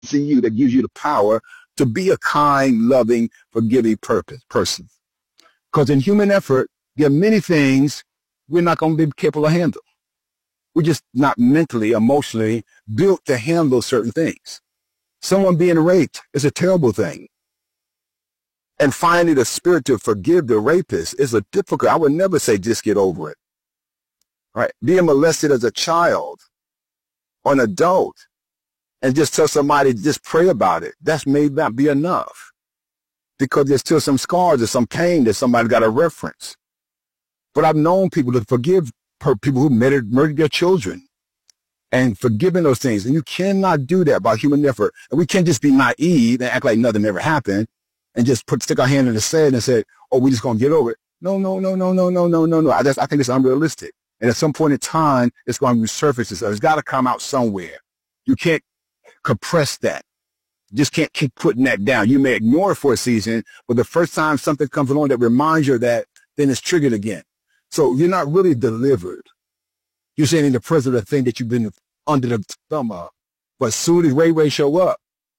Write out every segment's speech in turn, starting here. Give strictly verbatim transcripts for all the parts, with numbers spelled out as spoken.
in you that gives you the power to be a kind, loving, forgiving purpose, person. Because in human effort, there are many things we're not going to be capable of handling. We're just not mentally, emotionally built to handle certain things. Someone being raped is a terrible thing. And finding the spirit to forgive the rapist is a difficult, I would never say just get over it. Right? Being molested as a child or an adult and just tell somebody, just pray about it. That may not be enough. Because there's still some scars or some pain that somebody got a reference. But I've known people to forgive people who murdered, murdered their children and forgiving those things. And you cannot do that by human effort. And we can't just be naive and act like nothing ever happened and just put stick our hand in the sand and say, oh, we're just going to get over it. No, no, no, no, no, no, no, no, no. I, just, I think it's unrealistic. And at some point in time, it's going to resurface itself. It's got to come out somewhere. You can't compress that. You just can't keep putting that down. You may ignore it for a season, but the first time something comes along that reminds you of that, then it's triggered again. So you're not really delivered. You're saying in the presence of the thing that you've been under the thumb of. But as soon as Ray Ray show up,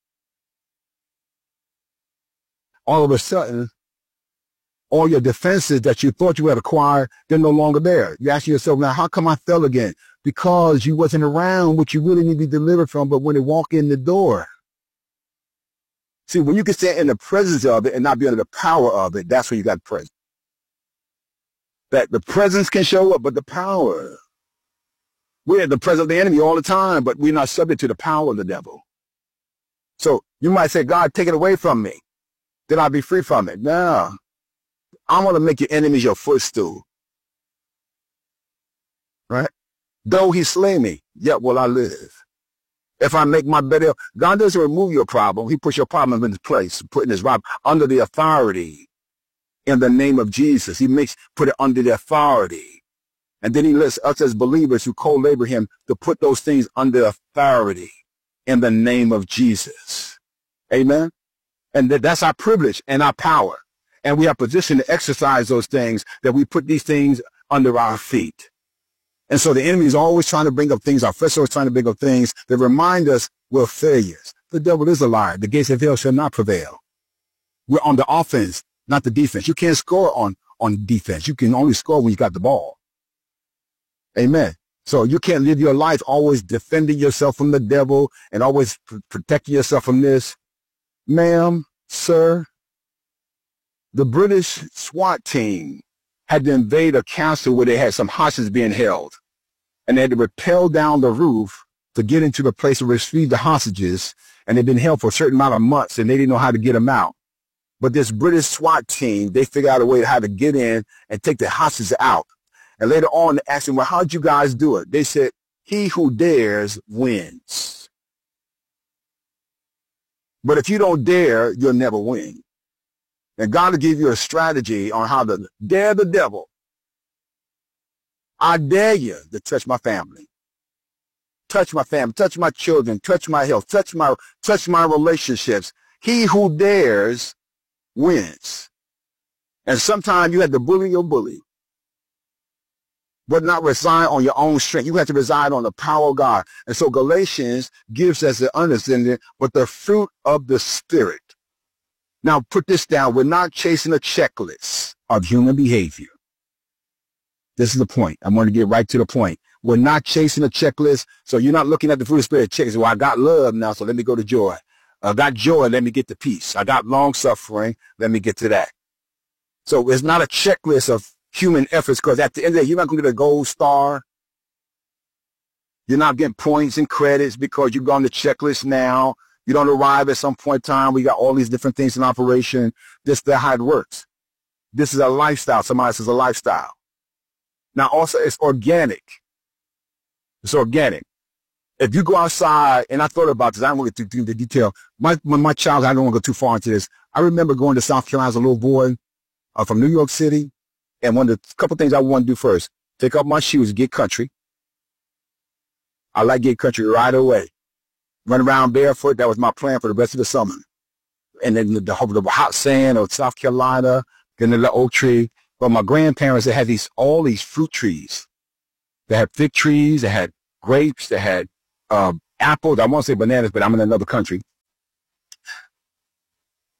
all of a sudden, all your defenses that you thought you had acquired, they're no longer there. You're asking yourself, now, how come I fell again? Because you wasn't around what you really need to be delivered from, but when they walk in the door. See, when you can stand in the presence of it and not be under the power of it, that's when you got presence. That the presence can show up, but the power. We're in the presence of the enemy all the time, but we're not subject to the power of the devil. So you might say, God, take it away from me. Then I'll be free from it. No. I want to make your enemies your footstool. Right? Though he slay me, yet will I live. If I make my bed, God doesn't remove your problem. He puts your problem in his place, putting his rob under the authority in the name of Jesus. He makes, put it under the authority. And then he lets us as believers who co-labor him to put those things under authority in the name of Jesus. Amen. And that, that's our privilege and our power. And we have position to exercise those things, that we put these things under our feet. And so the enemy is always trying to bring up things. Our flesh is always trying to bring up things that remind us we're failures. The devil is a liar. The gates of hell shall not prevail. We're on the offense, not the defense. You can't score on, on defense. You can only score when you got the ball. Amen. So you can't live your life always defending yourself from the devil and always pr- protecting yourself from this. Ma'am, sir, the British SWAT team had to invade a castle where they had some hostages being held. And they had to rappel down the roof to get into the place where they retrieved the hostages. And they'd been held for a certain amount of months, and they didn't know how to get them out. But this British SWAT team, they figured out a way how to get in and take the hostages out. And later on, they asked them, well, how'd you guys do it? They said, he who dares wins. But if you don't dare, you'll never win. And God will give you a strategy on how to dare the devil. I dare you to touch my family. Touch my family, touch my children, touch my health, touch my, touch my relationships. He who dares wins. And sometimes you have to bully your bully, but not reside on your own strength. You have to reside on the power of God. And so Galatians gives us the understanding, but the fruit of the Spirit. Now put this down. We're not chasing a checklist of human behavior. This is the point. I want to get right to the point. We're not chasing a checklist. So you're not looking at the fruit of the Spirit checklist. Well, I got love now, so let me go to joy. I got joy, let me get to peace. I got long suffering, let me get to that. So it's not a checklist of human efforts, because at the end of the day, you're not going to get a gold star. You're not getting points and credits because you've gone the checklist now. You don't arrive at some point in time. We got all these different things in operation. This is how it works. This is a lifestyle. Somebody says a lifestyle. Now, also, it's organic. It's organic. If you go outside, and I thought about this, I don't want to get through the detail. My, when my child, I don't want to go too far into this. I remember going to South Carolina as a little boy uh, from New York City. And one of the couple things I want to do first, take off my shoes, get country. I like get country right away. Run around barefoot. That was my plan for the rest of the summer. And then the, the, the hot sand of South Carolina, getting the oak tree. But my grandparents, they had these, all these fruit trees. They had fig trees, they had grapes, they had uh, apples. I won't say bananas, but I'm in another country.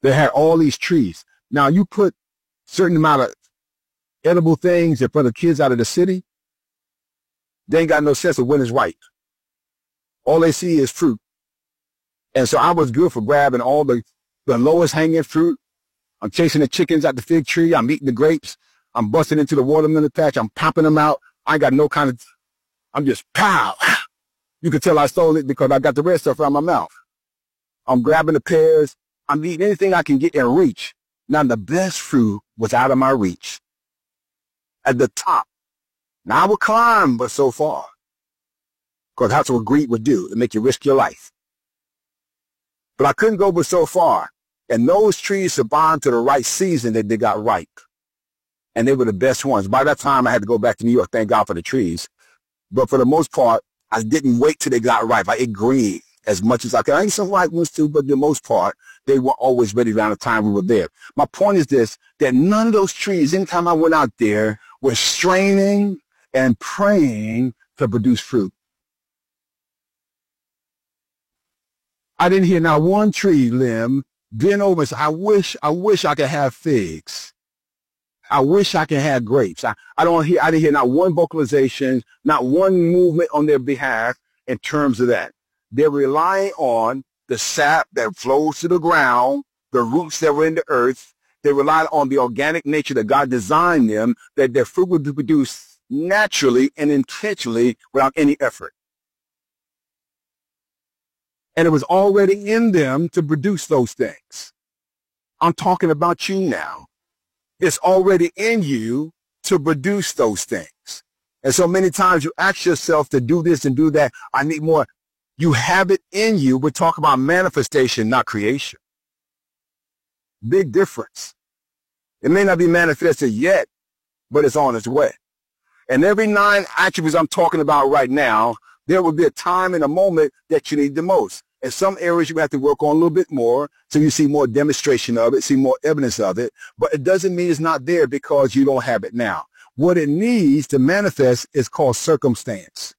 They had all these trees. Now you put certain amount of edible things in front of kids out of the city, they ain't got no sense of when it's ripe. All they see is fruit. And so I was good for grabbing all the, the lowest hanging fruit. I'm chasing the chickens out the fig tree. I'm eating the grapes. I'm busting into the watermelon patch. I'm popping them out. I ain't got no kind of, I'm just pow. You can tell I stole it because I got the red stuff out of my mouth. I'm grabbing the pears. I'm eating anything I can get in reach. Now the best fruit was out of my reach. At the top. Now I would climb, but so far. Because that's what greed would do, to make you risk your life. But I couldn't go but so far. And those trees survived to the right season that they got ripe. And they were the best ones. By that time, I had to go back to New York. Thank God for the trees. But for the most part, I didn't wait till they got ripe. I ate green as much as I could. I ate some ripe ones too, but for the most part, they were always ready around the time we were there. My point is this, that none of those trees, anytime I went out there, were straining and praying to produce fruit. I didn't hear not one tree limb bend over and say, I wish, I wish I could have figs. I wish I could have grapes. I, I don't hear, I didn't hear not one vocalization, not one movement on their behalf in terms of that. They're relying on the sap that flows to the ground, the roots that were in the earth. They relied on the organic nature that God designed them, that their fruit would be produced naturally and intentionally without any effort. And it was already in them to produce those things. I'm talking about you now. It's already in you to produce those things. And so many times you ask yourself to do this and do that. I need more. You have it in you. We're talking about manifestation, not creation. Big difference. It may not be manifested yet, but it's on its way. And every nine attributes I'm talking about right now, there will be a time and a moment that you need the most. In some areas, you have to work on a little bit more, so you see more demonstration of it, see more evidence of it. But it doesn't mean it's not there because you don't have it now. What it needs to manifest is called circumstance.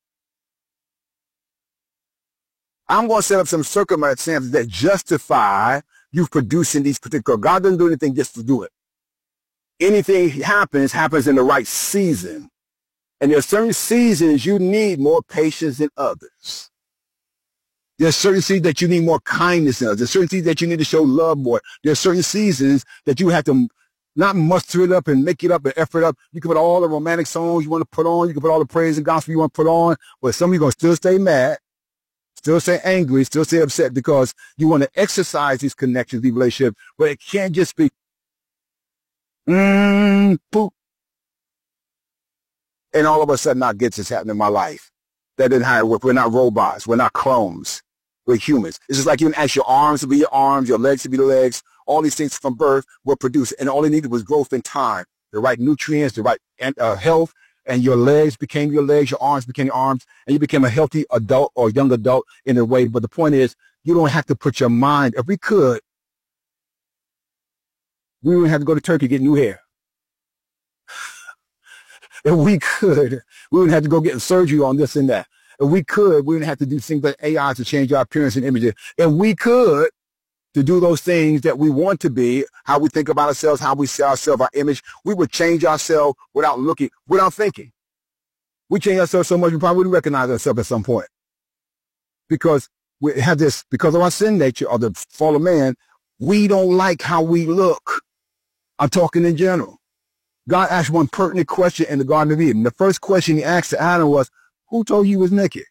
I'm going to set up some circumstances that justify you producing these particular. God doesn't do anything just to do it. Anything happens, happens in the right season. And there are certain seasons you need more patience than others. There's certain seasons that you need more kindness in others. There's certain seasons that you need to show love more. There's certain seasons that you have to not muster it up and make it up and effort up. You can put all the romantic songs you want to put on. You can put all the praise and gospel you want to put on. But some of you are going to still stay mad, still stay angry, still stay upset because you want to exercise these connections, these relationships. But it can't just be, mmm, poop. And all of a sudden, I get this happening in my life. That didn't how it work. We're not robots. We're not clones. We're humans. It's just like you can ask your arms to be your arms, your legs to be the legs. All these things from birth were produced. And all they needed was growth and time, the right nutrients, the right uh, health. And your legs became your legs, your arms became your arms. And you became a healthy adult or young adult in a way. But the point is, you don't have to put your mind. If we could, we wouldn't have to go to Turkey to get new hair. If we could, we wouldn't have to go get surgery on this and that. If we could, we wouldn't have to do things like A I to change our appearance and images. If we could, to do those things that we want to be, how we think about ourselves, how we see ourselves, our image, we would change ourselves without looking, without thinking. We change ourselves so much, we probably wouldn't recognize ourselves at some point. Because we have this, because of our sin nature or the fall of man, we don't like how we look. I'm talking in general. God asked one pertinent question in the Garden of Eden. The first question he asked to Adam was, who told you you was naked?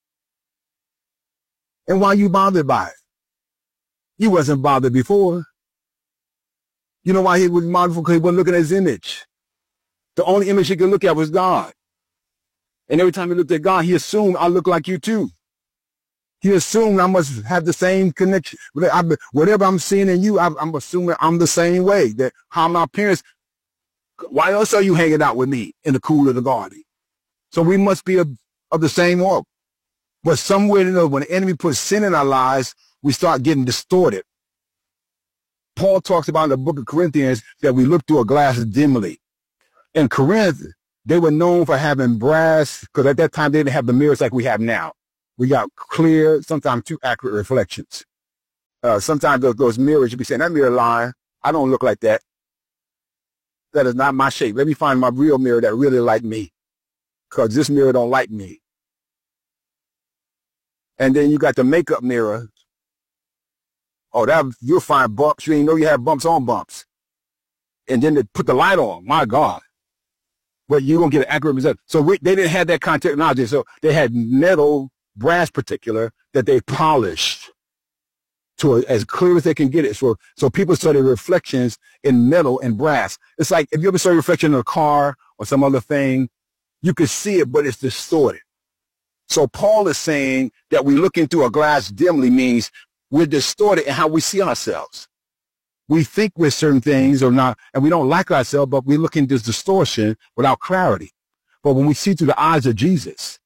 And why you bothered by it? He wasn't bothered before. You know why he wasn't bothered? Because he wasn't looking at his image. The only image he could look at was God. And every time he looked at God, he assumed I look like you too. He assumed I must have the same connection. Whatever I'm seeing in you, I'm assuming I'm the same way. That how my parents. Why else are you hanging out with me in the cool of the garden? So we must be of, of the same order. But somewhere in the, when the enemy puts sin in our lives, we start getting distorted. Paul talks about in the book of Corinthians that we look through a glass dimly. In Corinth, they were known for having brass, because at that time they didn't have the mirrors like we have now. We got clear, sometimes too accurate reflections. Uh, sometimes those, those mirrors, you be saying, that mirror lying. I don't look like that. That is not my shape. Let me find my real mirror that really like me, because this mirror don't like me. And then you got the makeup mirror. Oh, that you'll find bumps. You ain't know you have bumps on bumps. And then they put the light on. My God. But you're going to get an accurate result. So we, they didn't have that kind of technology. So they had metal, brass particular, that they polished to a, as clear as they can get it. So, so people saw the reflections in metal and brass. It's like if you ever saw a reflection in a car or some other thing, you could see it, but it's distorted. So Paul is saying that we look into a glass dimly means we're distorted in how we see ourselves. We think we're certain things or not, and we don't like ourselves, but we look into this distortion without clarity. But when we see through the eyes of Jesus,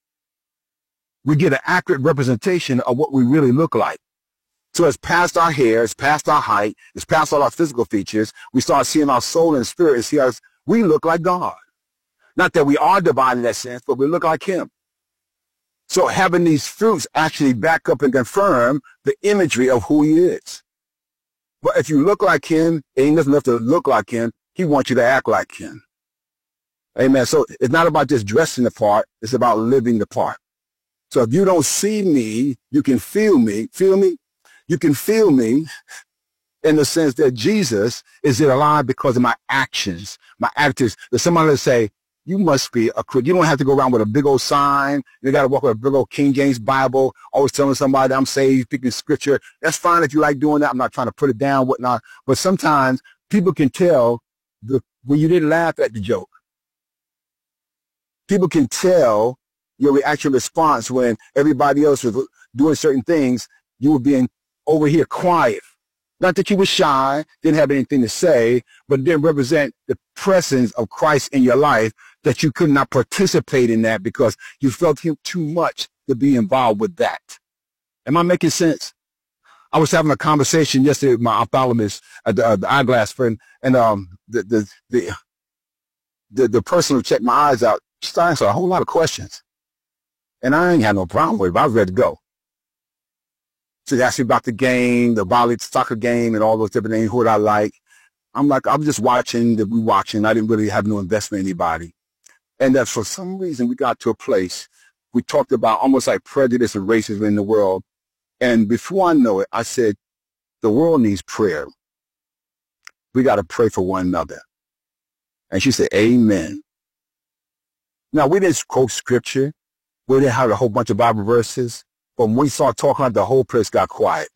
we get an accurate representation of what we really look like. So it's past our hair, it's past our height, it's past all our physical features. We start seeing our soul and spirit and see us. We look like God. Not that we are divine in that sense, but we look like him. So having these fruits actually back up and confirm the imagery of who he is. But if you look like him, it ain't nothing left to look like him. He wants you to act like him. Amen. So it's not about just dressing the part. It's about living the part. So if you don't see me, you can feel me. Feel me? You can feel me in the sense that Jesus is alive because of my actions, my attitudes. There's somebody that say, you must be a Christian. You don't have to go around with a big old sign. You got to walk with a big old King James Bible, always telling somebody I'm saved, speaking scripture. That's fine if you like doing that. I'm not trying to put it down, whatnot. But sometimes people can tell the, when you didn't laugh at the joke. People can tell your reaction response when everybody else was doing certain things. You were being over here quiet. Not that you were shy, didn't have anything to say, but didn't represent the presence of Christ in your life, that you could not participate in that because you felt him too much to be involved with that. Am I making sense? I was having a conversation yesterday with my ophthalmologist, uh, the, uh, the eyeglass friend, and um, the, the, the, the, the person who checked my eyes out started a whole lot of questions. And I ain't had no problem with it. I was ready to go. So they asked me about the game, the volley soccer game, and all those different things, who I like. I'm like, I'm just watching, that we watching. I didn't really have no investment in anybody. And that for some reason we got to a place, we talked about almost like prejudice and racism in the world. And before I know it, I said, the world needs prayer. We got to pray for one another. And she said, amen. Now, we didn't quote scripture. We didn't have a whole bunch of Bible verses. But when we started talking, the whole place got quiet.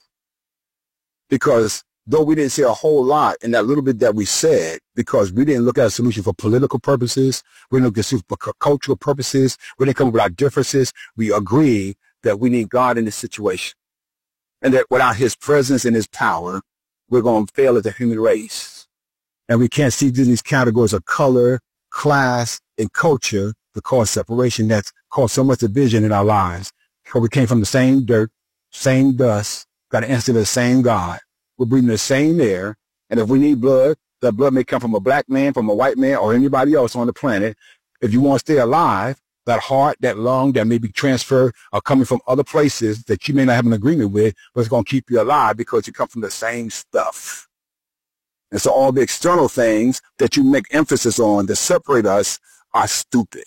Because though we didn't say a whole lot in that little bit that we said, because we didn't look at a solution for political purposes, we didn't look at a solution for cultural purposes, we didn't come up with our differences, we agreed that we need God in this situation. And that without his presence and his power, we're going to fail as a human race. And we can't see through these categories of color, class, and culture to cause separation that's caused so much division in our lives. Because we came from the same dirt, same dust, got an instant of the same God. We're breathing the same air. And if we need blood, that blood may come from a black man, from a white man, or anybody else on the planet. If you want to stay alive, that heart, that lung that may be transferred are coming from other places that you may not have an agreement with, but it's going to keep you alive because you come from the same stuff. And so all the external things that you make emphasis on that separate us are stupid.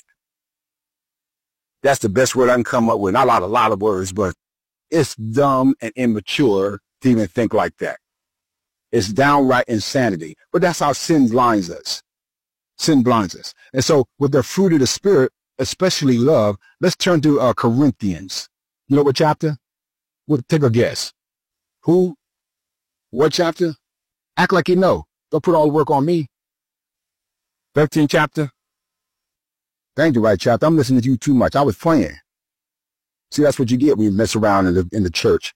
That's the best word I can come up with. Not a lot, a lot of words, but it's dumb and immature to even think like that. It's downright insanity. But that's how sin blinds us. Sin blinds us. And so with the fruit of the Spirit, especially love, let's turn to uh, Corinthians. You know what chapter? Well, take a guess. Who? What chapter? Act like you know. Don't put all the work on me. thirteenth chapter. Thank you, right chapter. I'm listening to you too much. I was playing. See, that's what you get when you mess around in the, in the church.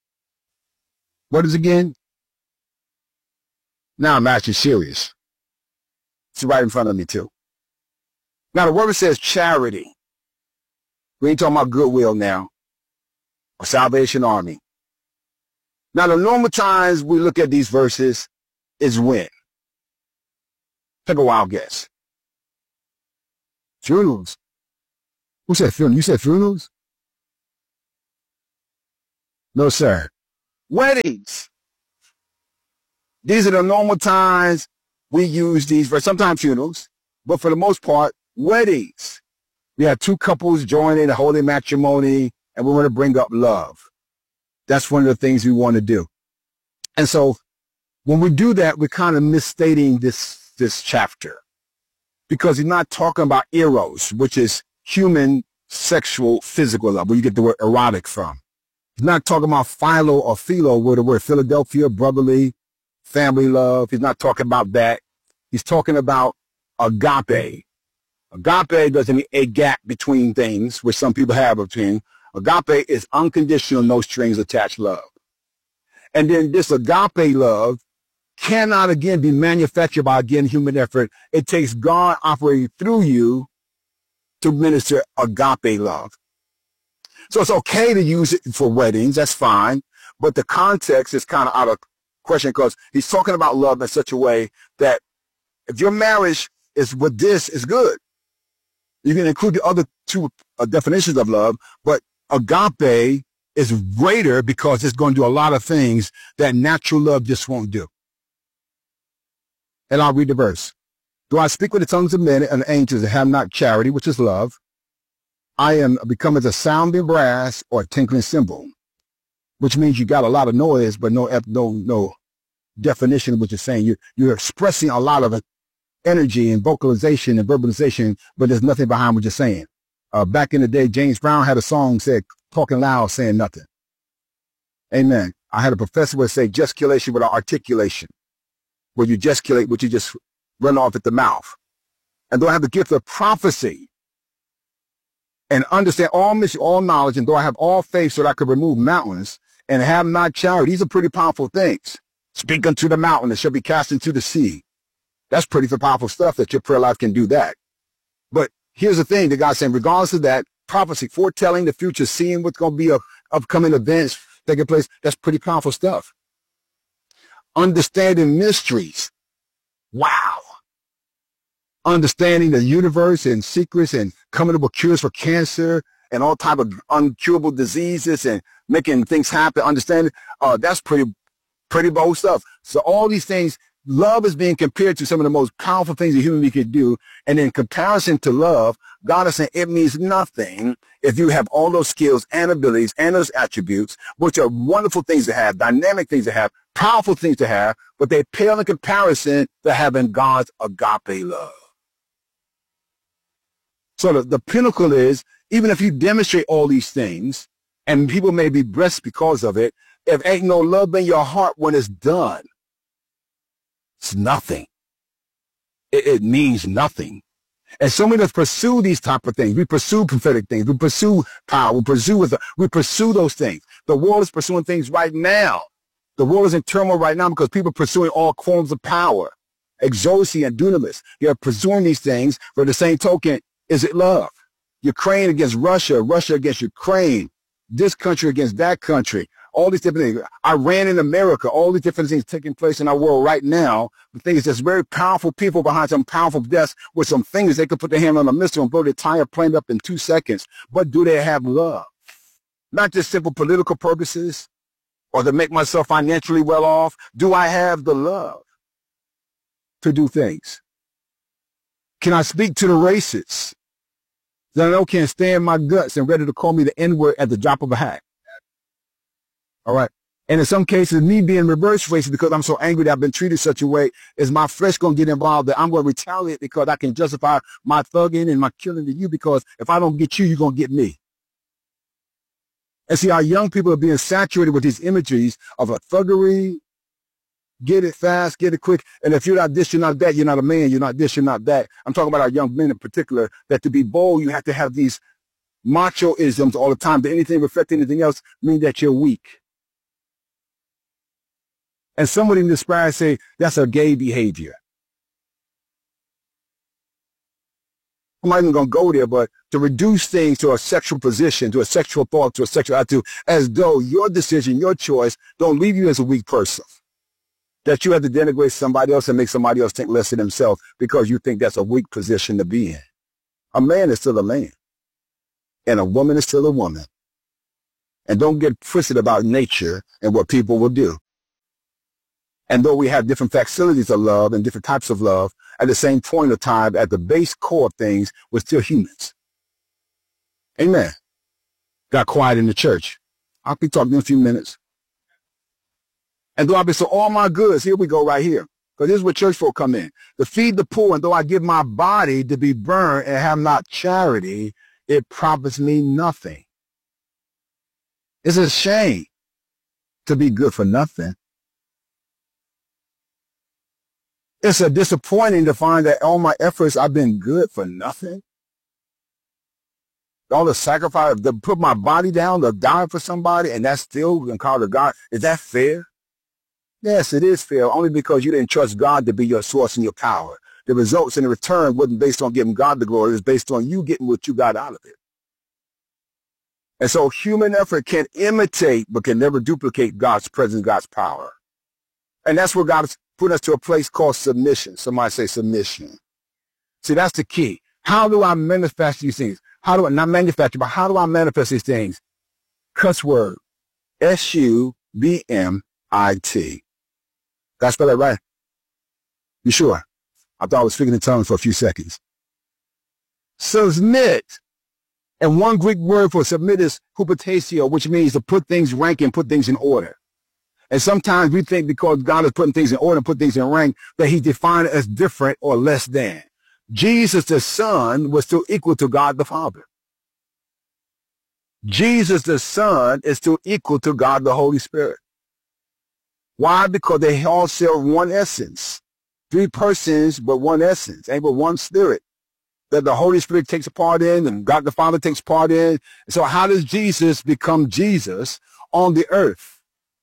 What is it again? Now I'm actually serious. It's right in front of me too. Now the word says charity. We ain't talking about goodwill now. Or Salvation Army. Now the normal times we look at these verses is when? Take a wild guess. Funerals. Who said funerals? You said funerals? No, sir. Weddings. These are the normal times we use these for sometimes funerals, but for the most part, weddings. We have two couples joining a holy matrimony, and we want to bring up love. That's one of the things we want to do. And so when we do that, we're kind of misstating this, this chapter, because he's not talking about eros, which is human, sexual, physical love, where you get the word erotic from. He's not talking about philo or philo, where the word Philadelphia, brotherly, family love. He's not talking about that. He's talking about agape. Agape doesn't mean a gap between things, which some people have between. Agape is unconditional, no strings attached love. And then this agape love cannot, again, be manufactured by, again, human effort. It takes God operating through you to minister agape love. So it's okay to use it for weddings. That's fine. But the context is kind of out of question, because he's talking about love in such a way that if your marriage is with this, is good. You can include the other two uh, definitions of love, but agape is greater because it's going to do a lot of things that natural love just won't do. And I'll read the verse. Do I speak with the tongues of men and angels and have not charity, which is love? I am become as a sounding brass or a tinkling cymbal, which means you got a lot of noise, but no, no, no definition of what you're saying. You're, you're expressing a lot of energy and vocalization and verbalization, but there's nothing behind what you're saying. Uh, back in the day, James Brown had a song said, talking loud, saying nothing. Amen. I had a professor would say gesticulation without articulation, where you gesticulate, but you just run off at the mouth. And though I have the gift of prophecy and understand all mission, all knowledge, and though I have all faith so that I could remove mountains and have not charity, these are pretty powerful things. Speak unto the mountain, it shall be cast into the sea. That's pretty powerful stuff that your prayer life can do that. But here's the thing, the God's saying, regardless of that, prophecy, foretelling the future, seeing what's going to be of upcoming events taking place, that's pretty powerful stuff. Understanding mysteries. Wow. Understanding the universe and secrets and coming up with cures for cancer and all type of uncurable diseases and making things happen. Understanding, uh, that's pretty, pretty bold stuff. So all these things, love is being compared to some of the most powerful things a human being could do. And in comparison to love, God is saying it means nothing if you have all those skills and abilities and those attributes, which are wonderful things to have, dynamic things to have, powerful things to have, but they pale in comparison to having God's agape love. So the, the pinnacle is, even if you demonstrate all these things, and people may be blessed because of it, if ain't no love in your heart when it's done, it's nothing. It, it means nothing. And so many of us pursue these type of things. We pursue prophetic things. We pursue power. We pursue, we pursue those things. The world is pursuing things right now. The world is in turmoil right now because people are pursuing all forms of power. Exousia and dunamis. They're pursuing these things. For the same token, is it love? Ukraine against Russia, Russia against Ukraine, this country against that country. All these different things. Iran in America, all these different things taking place in our world right now. The thing is, there's very powerful people behind some powerful desks with some fingers. They could put their hand on a missile and blow the entire plane up in two seconds. But do they have love? Not just simple political purposes or to make myself financially well off. Do I have the love to do things? Can I speak to the racists that I know can't stand my guts and ready to call me the N-word at the drop of a hat? All right. And in some cases, me being reverse racist because I'm so angry that I've been treated such a way, is my flesh going to get involved that I'm going to retaliate because I can justify my thugging and my killing to you, because if I don't get you, you're going to get me. And see, our young people are being saturated with these imageries of a thuggery, get it fast, get it quick. And if you're not this, you're not that, you're not a man, you're not this, you're not that. I'm talking about our young men in particular, that to be bold, you have to have these macho-isms all the time. That anything reflecting anything else means that you're weak. And somebody in this prior say, that's a gay behavior. I'm not even going to go there, but to reduce things to a sexual position, to a sexual thought, to a sexual attitude, as though your decision, your choice, don't leave you as a weak person. That you have to denigrate somebody else and make somebody else think less of themselves because you think that's a weak position to be in. A man is still a man, and a woman is still a woman. And don't get twisted about nature and what people will do. And though we have different facilities of love and different types of love, at the same point of time, at the base core of things, we're still humans. Amen. Got quiet in the church. I'll be talking in a few minutes. And though I bestow all my goods, here we go right here. Because this is where church folk come in. To feed the poor, and though I give my body to be burned and have not charity, it profits me nothing. It's a shame to be good for nothing. It's a disappointing to find that all my efforts, I've been good for nothing. All the sacrifice, to put my body down, to die for somebody, and that's still called a God. Is that fair? Yes, it is fair, only because you didn't trust God to be your source and your power. The results and the return wasn't based on giving God the glory. It was based on you getting what you got out of it. And so human effort can imitate, but can never duplicate God's presence, God's power. And that's where God has put us to a place called submission. Somebody say submission. See, that's the key. How do I manifest these things? How do I, not manufacture, but how do I manifest these things? Cuss word. S U B M I T. Did I spell that right? You sure? I thought I was speaking in tongues for a few seconds. Submit. And one Greek word for submit is hupotasio, which means to put things rank and put things in order. And sometimes we think because God is putting things in order and put things in rank, that he defined it as different or less than. Jesus the Son was still equal to God the Father. Jesus the Son is still equal to God the Holy Spirit. Why? Because they all share one essence. Three persons, but one essence, and but one spirit that the Holy Spirit takes part in and God the Father takes part in. So how does Jesus become Jesus on the earth?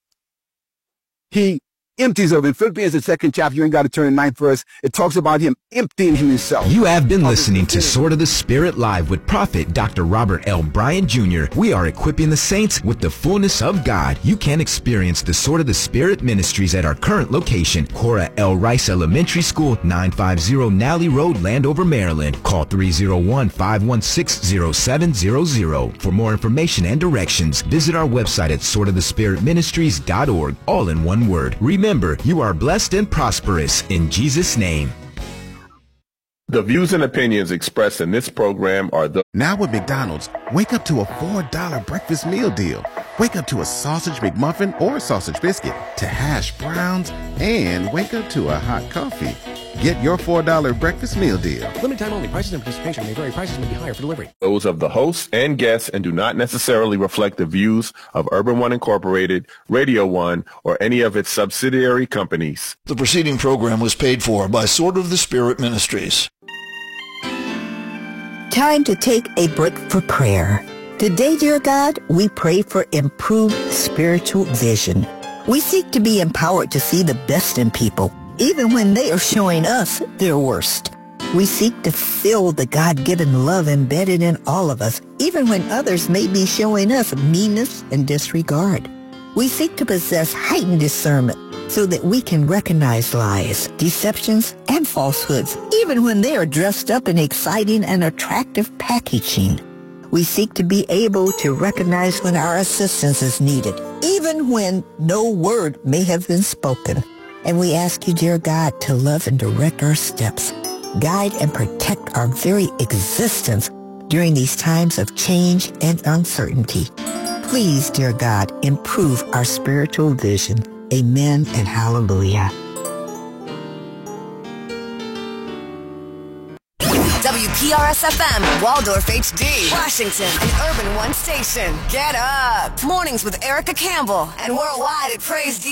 He empties of it. In Philippians, the second chapter, you ain't got to turn to ninth verse. It talks about him emptying himself. You have been listening to Sword of the Spirit Live with Prophet Doctor Robert L. Bryant Junior We are equipping the saints with the fullness of God. You can experience the Sword of the Spirit ministries at our current location, Cora L. Rice Elementary School, nine fifty Nally Road, Landover, Maryland. Call three oh one, five one six, oh seven hundred. For more information and directions, visit our website at sword of the spirit ministries dot org, all in one word. Remember, Remember, you are blessed and prosperous in Jesus' name. The views and opinions expressed in this program are the... Now with McDonald's, wake up to a four dollar breakfast meal deal. Wake up to a sausage McMuffin or sausage biscuit, to hash browns, and wake up to a hot coffee. Get your four dollar breakfast meal deal. Limited time only. Prices and participation may vary. Prices may be higher for delivery. Those of the hosts and guests and do not necessarily reflect the views of Urban One Incorporated, Radio One, or any of its subsidiary companies. The preceding program was paid for by Sword of the Spirit Ministries. Time to take a break for prayer. Today, dear God, we pray for improved spiritual vision. We seek to be empowered to see the best in people, even when they are showing us their worst. We seek to feel the God-given love embedded in all of us, even when others may be showing us meanness and disregard. We seek to possess heightened discernment so that we can recognize lies, deceptions, and falsehoods, even when they are dressed up in exciting and attractive packaging. We seek to be able to recognize when our assistance is needed, even when no word may have been spoken. And we ask you, dear God, to love and direct our steps, guide and protect our very existence during these times of change and uncertainty. Please, dear God, improve our spiritual vision. Amen and hallelujah. W P R S F M, Waldorf H D, Washington, an Urban One station. Get up. Mornings with Erica Campbell and worldwide at Praise D.